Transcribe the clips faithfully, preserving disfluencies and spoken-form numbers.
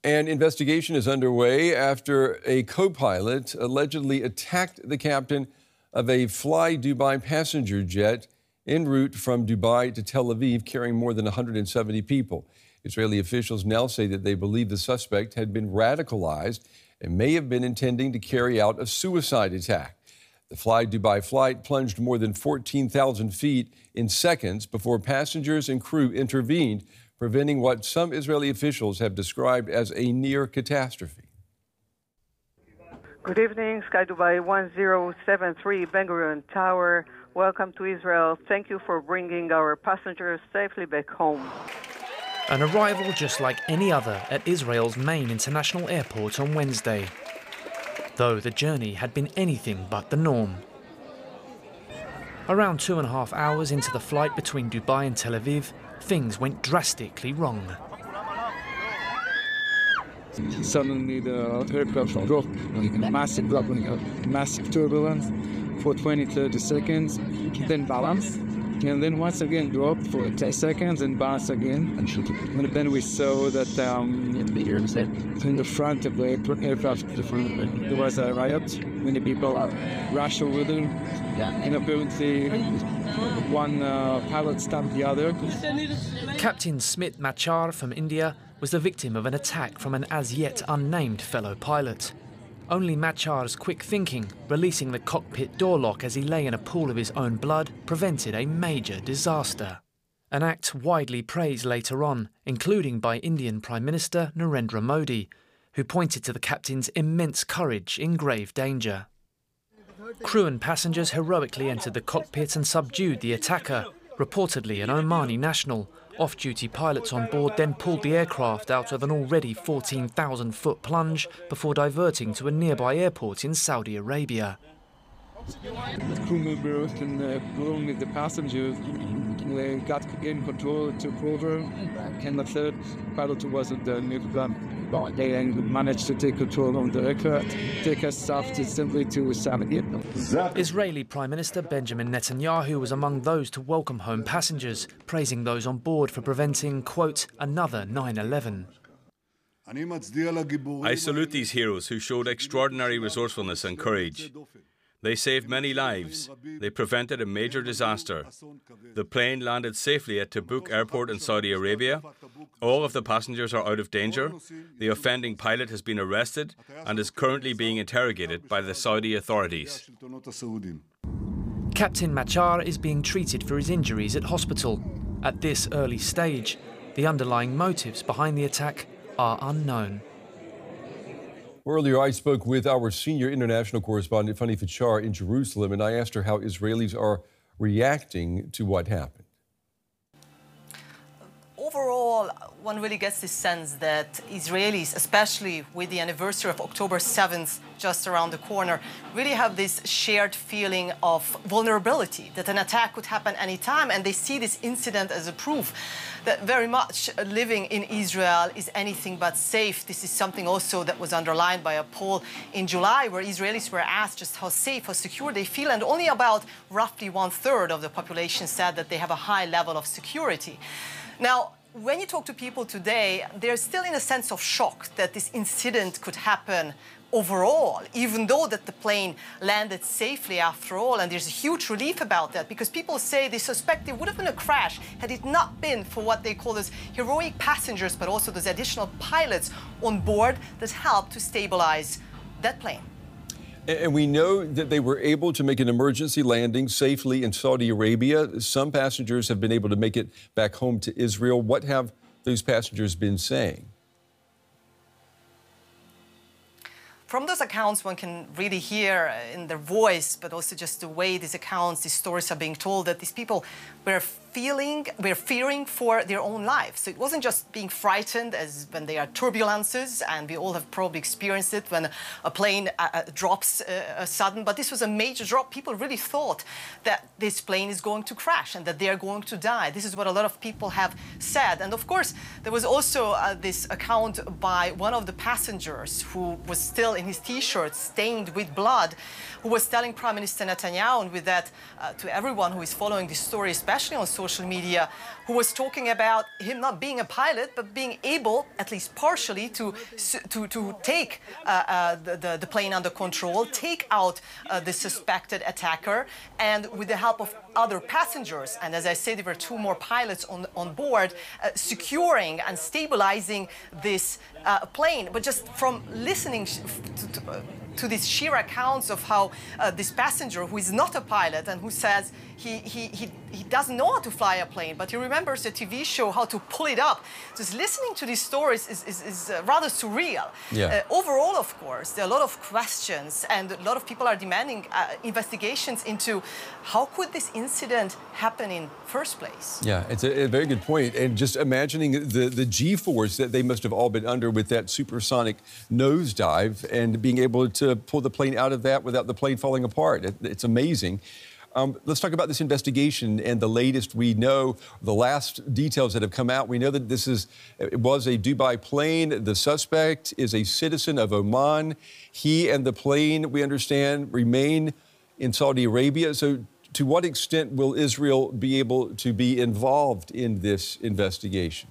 An investigation is underway after a co-pilot allegedly attacked the captain of a Fly Dubai passenger jet en route from Dubai to Tel Aviv, carrying more than one hundred seventy people. Israeli officials now say that they believe the suspect had been radicalized and may have been intending to carry out a suicide attack. The Fly Dubai flight plunged more than fourteen thousand feet in seconds before passengers and crew intervened, preventing what some Israeli officials have described as a near catastrophe. Good evening, Sky Dubai one zero seven three Ben Gurion Tower. Welcome to Israel. Thank you for bringing our passengers safely back home. An arrival just like any other at Israel's main international airport on Wednesday, though the journey had been anything but the norm. Around two and a half hours into the flight between Dubai and Tel Aviv, things went drastically wrong. Suddenly the aircraft dropped, massive drop, massive turbulence for twenty to thirty seconds, then balance, and then once again dropped for ten seconds and balance again. And then we saw that um, in the front of the aircraft there was a riot. Many people rushed over there, and apparently one uh, pilot stabbed the other. Captain Smit Machar from India was the victim of an attack from an as-yet unnamed fellow pilot. Only Machar's quick thinking, releasing the cockpit door lock as he lay in a pool of his own blood, prevented a major disaster. An act widely praised later on, including by Indian Prime Minister Narendra Modi, who pointed to the captain's immense courage in grave danger. Crew and passengers heroically entered the cockpit and subdued the attacker, reportedly an Omani national. Off-duty pilots on board then pulled the aircraft out of an already fourteen thousand foot plunge before diverting to a nearby airport in Saudi Arabia. The crew members and uh, along with the passengers they got in control, took over, and the third pilot who wasn't the gun. They managed to take control of the aircraft, take us south to simply to Saudi. Israeli Prime Minister Benjamin Netanyahu was among those to welcome home passengers, praising those on board for preventing, quote, another nine eleven. I salute these heroes who showed extraordinary resourcefulness and courage. They saved many lives. They prevented a major disaster. The plane landed safely at Tabuk Airport in Saudi Arabia. All of the passengers are out of danger. The offending pilot has been arrested and is currently being interrogated by the Saudi authorities. Captain Machar is being treated for his injuries at hospital. At this early stage, the underlying motives behind the attack are unknown. Earlier, I spoke with our senior international correspondent, Fanny Fachar, in Jerusalem, and I asked her how Israelis are reacting to what happened. Overall, one really gets this sense that Israelis, especially with the anniversary of October seventh just around the corner, really have this shared feeling of vulnerability, that an attack could happen anytime, and they see this incident as a proof that very much living in Israel is anything but safe. This is something also that was underlined by a poll in July where Israelis were asked just how safe, how secure they feel, and only about roughly one-third of the population said that they have a high level of security. Now, when you talk to people today, they're still in a sense of shock that this incident could happen overall, even though that the plane landed safely after all, and there's a huge relief about that because people say they suspect it would have been a crash had it not been for what they call those heroic passengers, but also those additional pilots on board that helped to stabilize that plane. And we know that they were able to make an emergency landing safely in Saudi Arabia. Some passengers have been able to make it back home to Israel. What have those passengers been saying? From those accounts, one can really hear in their voice, but also just the way these accounts, these stories are being told, that these people were feeling, were fearing for their own lives. So it wasn't just being frightened as when there are turbulences, and we all have probably experienced it when a plane uh, drops uh, sudden, but this was a major drop. People really thought that this plane is going to crash and that they are going to die. This is what a lot of people have said. And of course, there was also uh, this account by one of the passengers who was still in his T-shirt stained with blood, who was telling Prime Minister Netanyahu, and with that uh, to everyone who is following this story, especially on social social media, who was talking about him not being a pilot, but being able, at least partially, to to, to take uh, uh, the, the, the plane under control, take out uh, the suspected attacker, and with the help of other passengers, and as I said, there were two more pilots on, on board, uh, securing and stabilizing this uh, plane. But just from listening to, to, uh, to these sheer accounts of how uh, this passenger, who is not a pilot and who says he, he, he, he doesn't know how to fly a plane, but he remembers the T V show, how to pull it up. Just listening to these stories is, is, is uh, rather surreal. Yeah. Uh, overall, of course, there are a lot of questions, and a lot of people are demanding uh, investigations into how could this incident happen in first place. Yeah, it's a, a very good point. And just imagining the, the G-force that they must have all been under with that supersonic nosedive and being able to pull the plane out of that without the plane falling apart. It, it's amazing. Um, let's talk about this investigation and the latest we know, the last details that have come out. We know that this is, it was a Dubai plane. The suspect is a citizen of Oman. He and the plane, we understand, remain in Saudi Arabia. So to what extent will Israel be able to be involved in this investigation?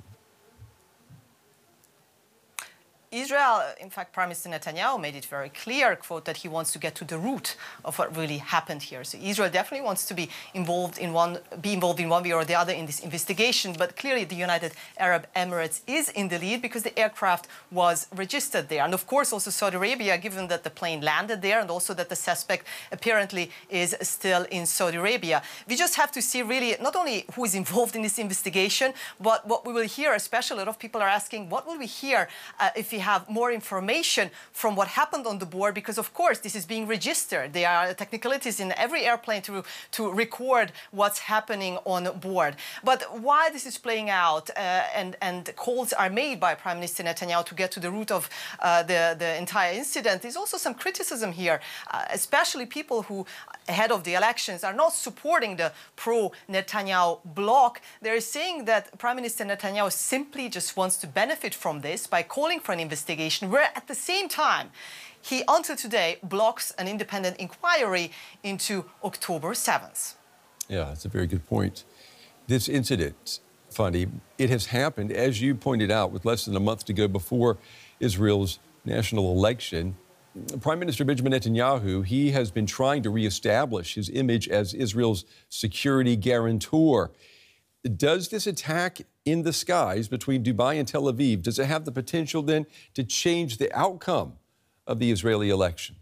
Israel, in fact, Prime Minister Netanyahu made it very clear, quote, that he wants to get to the root of what really happened here. So Israel definitely wants to be involved in one, be involved in one way or the other in this investigation. But clearly, the United Arab Emirates is in the lead because the aircraft was registered there, and of course also Saudi Arabia, given that the plane landed there, and also that the suspect apparently is still in Saudi Arabia. We just have to see really not only who is involved in this investigation, but what we will hear. Especially, a lot of people are asking, what will we hear uh, if we have more information from what happened on the board, because of course this is being registered. There are technicalities in every airplane to, to record what's happening on board. But while this is playing out uh, and, and calls are made by Prime Minister Netanyahu to get to the root of uh, the, the entire incident, there's also some criticism here, uh, especially people who, ahead of the elections, are not supporting the pro-Netanyahu bloc. They're saying that Prime Minister Netanyahu simply just wants to benefit from this by calling for an investigation investigation, where at the same time he, until today, blocks an independent inquiry into October seventh. Yeah, that's a very good point. This incident, Fani, it has happened, as you pointed out, with less than a month to go before Israel's national election. Prime Minister Benjamin Netanyahu, he has been trying to reestablish his image as Israel's security guarantor. Does this attack in the skies between Dubai and Tel Aviv, does it have the potential then to change the outcome of the Israeli election?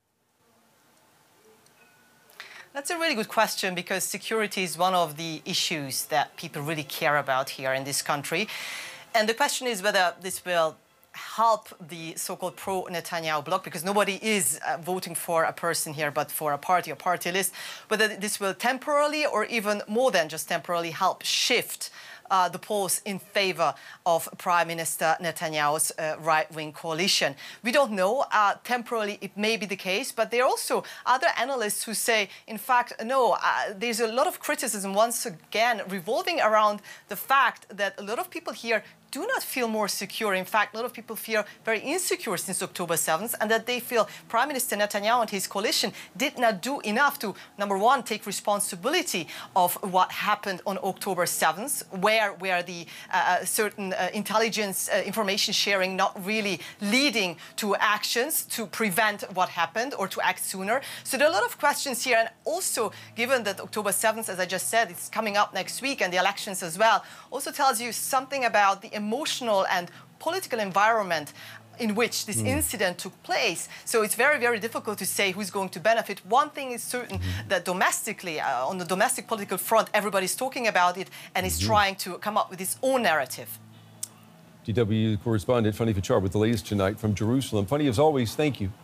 That's a really good question, because security is one of the issues that people really care about here in this country. And the question is whether this will help the so-called pro-Netanyahu bloc, because nobody is uh, voting for a person here but for a party or party list, whether this will temporarily or even more than just temporarily help shift Uh, the polls in favor of Prime Minister Netanyahu's uh, right-wing coalition. We don't know. Uh, temporarily, it may be the case, but there are also other analysts who say, in fact, no, uh, there's a lot of criticism, once again, revolving around the fact that a lot of people here do not feel more secure. In fact, a lot of people feel very insecure since October seventh, and that they feel Prime Minister Netanyahu and his coalition did not do enough to, number one, take responsibility of what happened on October seventh, where, where the uh, certain uh, intelligence uh, information sharing not really leading to actions to prevent what happened or to act sooner. So there are a lot of questions here. And also, given that October seventh, as I just said, it's coming up next week, and the elections as well, also tells you something about the emotional and political environment in which this mm. incident took place. So it's very, very difficult to say who's going to benefit. One thing is certain, mm-hmm. that domestically, uh, on the domestic political front, everybody's talking about it and is mm-hmm. trying to come up with its own narrative. D W correspondent Fani Fachar with the latest tonight from Jerusalem. Fani, as always, thank you.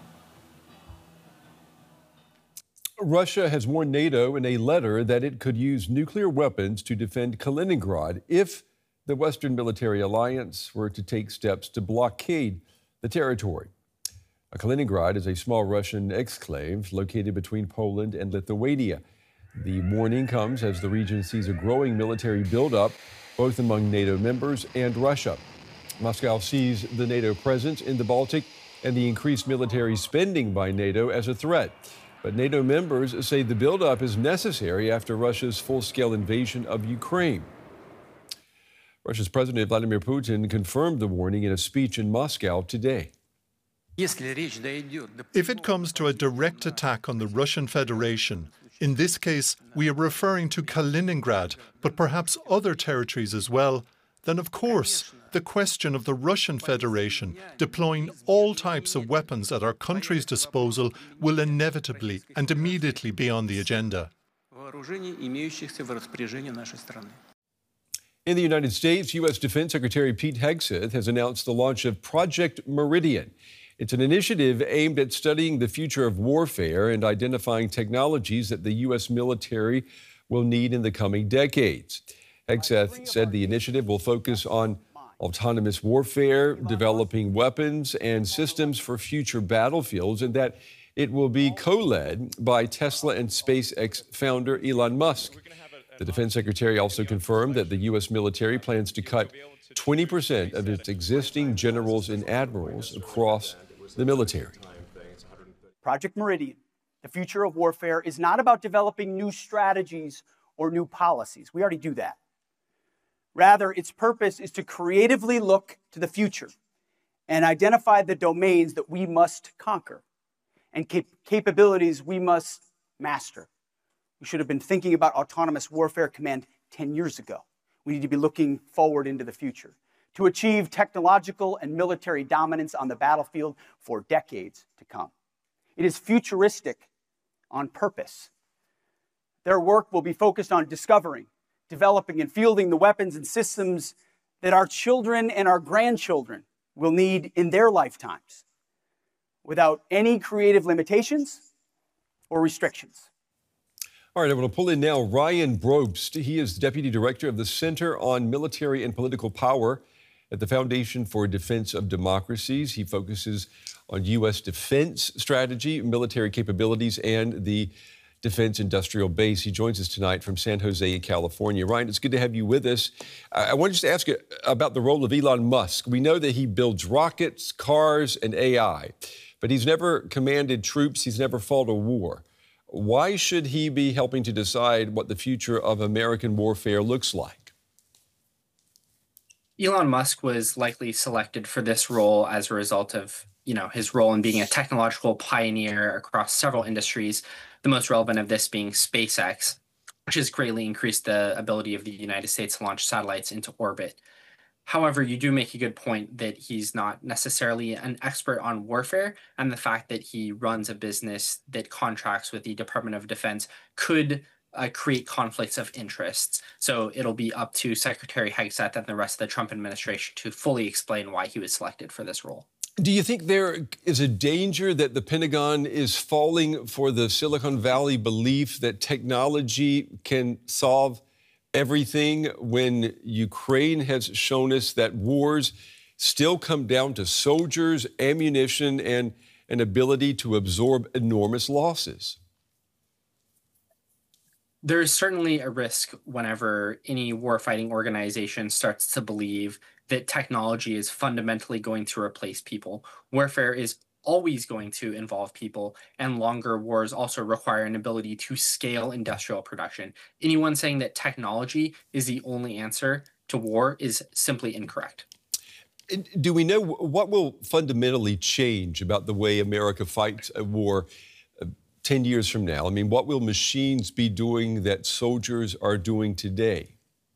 Russia has warned NATO in a letter that it could use nuclear weapons to defend Kaliningrad if the Western military alliance were to take steps to blockade the territory. Kaliningrad is a small Russian exclave located between Poland and Lithuania. The warning comes as the region sees a growing military buildup, both among NATO members and Russia. Moscow sees the NATO presence in the Baltic and the increased military spending by NATO as a threat. But NATO members say the buildup is necessary after Russia's full-scale invasion of Ukraine. Russia's President Vladimir Putin confirmed the warning in a speech in Moscow today. If it comes to a direct attack on the Russian Federation, in this case we are referring to Kaliningrad, but perhaps other territories as well, then of course the question of the Russian Federation deploying all types of weapons at our country's disposal will inevitably and immediately be on the agenda. In the United States, U S Defense Secretary Pete Hegseth has announced the launch of Project Meridian. It's an initiative aimed at studying the future of warfare and identifying technologies that the U S military will need in the coming decades. Hegseth said the initiative will focus on autonomous warfare, developing weapons and systems for future battlefields, and that it will be co-led by Tesla and SpaceX founder Elon Musk. The defense secretary also confirmed that the U S military plans to cut twenty percent of its existing generals and admirals across the military. Project Meridian, the future of warfare, is not about developing new strategies or new policies. We already do that. Rather, its purpose is to creatively look to the future and identify the domains that we must conquer and cap- capabilities we must master. We should have been thinking about autonomous warfare command ten years ago. We need to be looking forward into the future to achieve technological and military dominance on the battlefield for decades to come. It is futuristic on purpose. Their work will be focused on discovering, developing, and fielding the weapons and systems that our children and our grandchildren will need in their lifetimes, without any creative limitations or restrictions. All right, I'm going to pull in now Ryan Brobst. He is Deputy Director of the Center on Military and Political Power at the Foundation for Defense of Democracies. He focuses on U S defense strategy, military capabilities, and the defense industrial base. He joins us tonight from San Jose, California. Ryan, it's good to have you with us. I want just to ask you about the role of Elon Musk. We know that he builds rockets, cars, and A I, but he's never commanded troops. He's never fought a war. Why should he be helping to decide what the future of American warfare looks like? Elon Musk was likely selected for this role as a result of, you know, his role in being a technological pioneer across several industries, the most relevant of this being SpaceX, which has greatly increased the ability of the United States to launch satellites into orbit. However, you do make a good point that he's not necessarily an expert on warfare, and the fact that he runs a business that contracts with the Department of Defense could uh, create conflicts of interests. So it'll be up to Secretary Hegseth and the rest of the Trump administration to fully explain why he was selected for this role. Do you think there is a danger that the Pentagon is falling for the Silicon Valley belief that technology can solve everything, when Ukraine has shown us that wars still come down to soldiers, ammunition, and an ability to absorb enormous losses? There's certainly a risk whenever any warfighting organization starts to believe that technology is fundamentally going to replace people. Warfare is always going to involve people, and longer wars also require an ability to scale industrial production. Anyone saying that technology is the only answer to war is simply incorrect. Do we know what will fundamentally change about the way America fights a war uh, ten years from now? I mean, what will machines be doing that soldiers are doing today?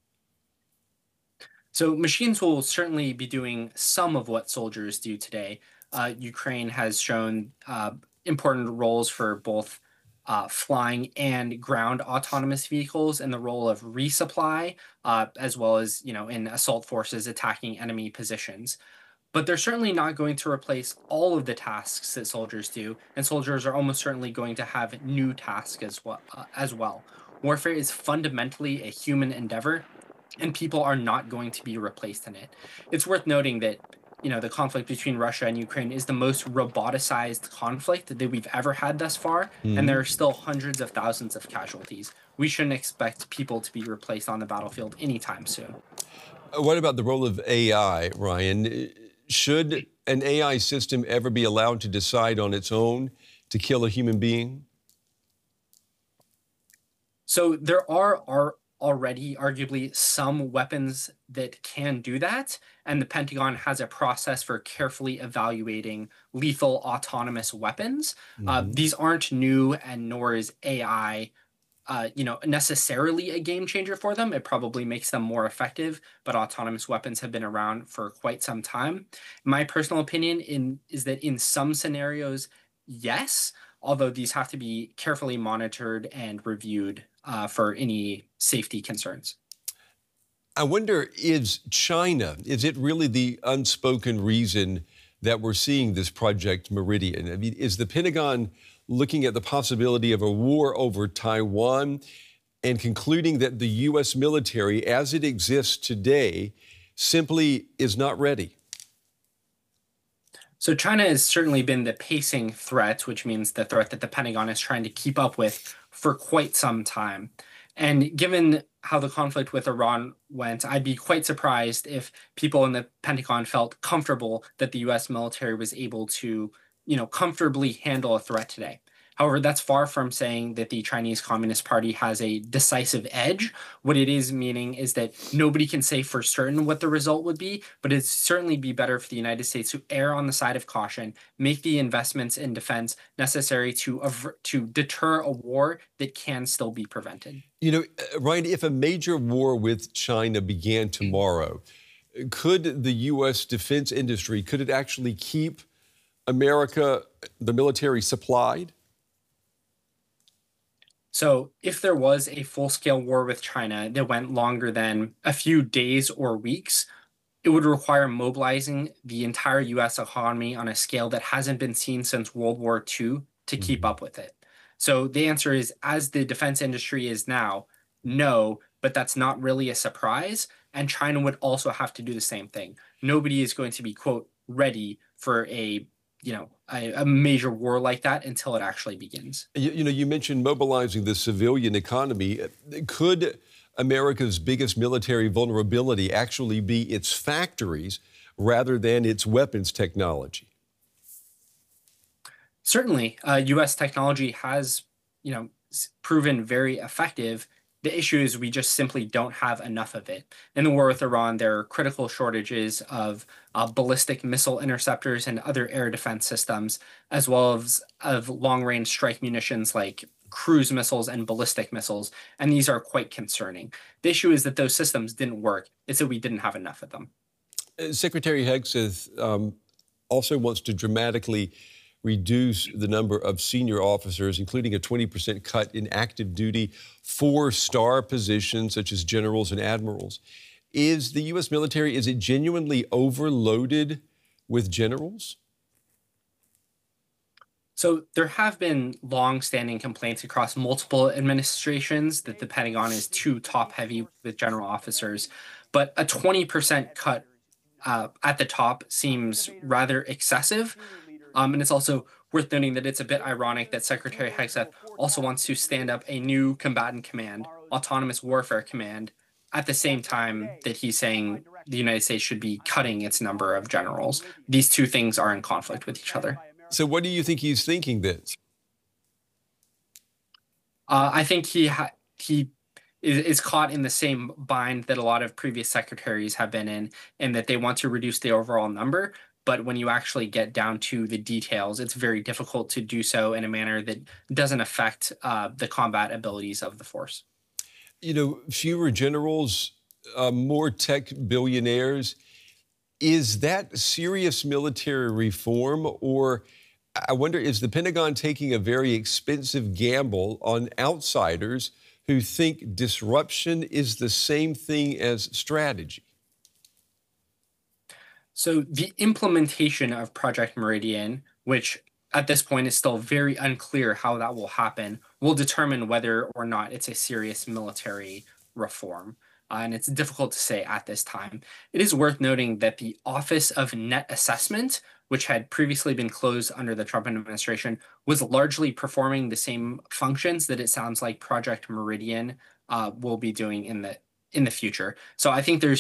So machines will certainly be doing some of what soldiers do today. Uh, Ukraine has shown uh, important roles for both uh, flying and ground autonomous vehicles in the role of resupply, uh, as well as, you know, in assault forces attacking enemy positions. But they're certainly not going to replace all of the tasks that soldiers do, and soldiers are almost certainly going to have new tasks as well. Uh, as well. Warfare is fundamentally a human endeavor, and people are not going to be replaced in it. It's worth noting that, you know, the conflict between Russia and Ukraine is the most roboticized conflict that we've ever had thus far, mm-hmm. and there are still hundreds of thousands of casualties. We shouldn't expect people to be replaced on the battlefield anytime soon. What about the role of A I, Ryan? Should an A I system ever be allowed to decide on its own to kill a human being? So there are, are already arguably some weapons that can do that, and the Pentagon has a process for carefully evaluating lethal autonomous weapons. Mm-hmm. Uh, these aren't new, and nor is A I Uh, you know, necessarily a game changer for them. It probably makes them more effective, but autonomous weapons have been around for quite some time. My personal opinion in is that in some scenarios, yes, although these have to be carefully monitored and reviewed uh, for any safety concerns. I wonder, is China, is it really the unspoken reason that we're seeing this Project Meridian? I mean, is the Pentagon looking at the possibility of a war over Taiwan and concluding that the U S military, as it exists today, simply is not ready? So China has certainly been the pacing threat, which means the threat that the Pentagon is trying to keep up with for quite some time. And given how the conflict with Iran went, I'd be quite surprised if people in the Pentagon felt comfortable that the U S military was able to, you know, comfortably handle a threat today. However, that's far from saying that the Chinese Communist Party has a decisive edge. What it is meaning is that nobody can say for certain what the result would be, but it'd certainly be better for the United States to err on the side of caution, make the investments in defense necessary to aver- to deter a war that can still be prevented. You know, Ryan, if a major war with China began tomorrow, could the U S defense industry, could it actually keep America, the military, supplied? So if there was a full-scale war with China that went longer than a few days or weeks, it would require mobilizing the entire U S economy on a scale that hasn't been seen since World War Two to keep mm-hmm. up with it. So the answer is, as the defense industry is now, no, but that's not really a surprise. And China would also have to do the same thing. Nobody is going to be, quote, ready for a you know, a, a major war like that until it actually begins. You, you know, you mentioned mobilizing the civilian economy. Could America's biggest military vulnerability actually be its factories rather than its weapons technology? Certainly, uh, U S technology has, you know, proven very effective. The issue is we just simply don't have enough of it. In the war with Iran, there are critical shortages of uh, ballistic missile interceptors and other air defense systems, as well as of long-range strike munitions like cruise missiles and ballistic missiles, and these are quite concerning. The issue is that those systems didn't work. It's that we didn't have enough of them. Secretary Hegseth um, also wants to dramatically reduce the number of senior officers, including a twenty percent cut in active duty, four-star positions such as generals and admirals. Is the U S military, is it genuinely overloaded with generals? So there have been long-standing complaints across multiple administrations that the Pentagon is too top-heavy with general officers, but a twenty percent cut uh, at the top seems rather excessive. Um, and it's also worth noting that it's a bit ironic that Secretary Hegseth also wants to stand up a new combatant command, Autonomous Warfare Command, at the same time that he's saying the United States should be cutting its number of generals. These two things are in conflict with each other. So what do you think he's thinking then? Uh, I think he ha- he is, is caught in the same bind that a lot of previous secretaries have been in, in that they want to reduce the overall number. But when you actually get down to the details, it's very difficult to do so in a manner that doesn't affect uh, the combat abilities of the force. You know, fewer generals, uh, more tech billionaires. Is that serious military reform? Or I wonder, is the Pentagon taking a very expensive gamble on outsiders who think disruption is the same thing as strategy? So the implementation of Project Meridian, which at this point is still very unclear how that will happen, will determine whether or not it's a serious military reform. Uh, and it's difficult to say at this time. It is worth noting that the Office of Net Assessment, which had previously been closed under the Trump administration, was largely performing the same functions that it sounds like Project Meridian uh, will be doing in the in the future. So I think there's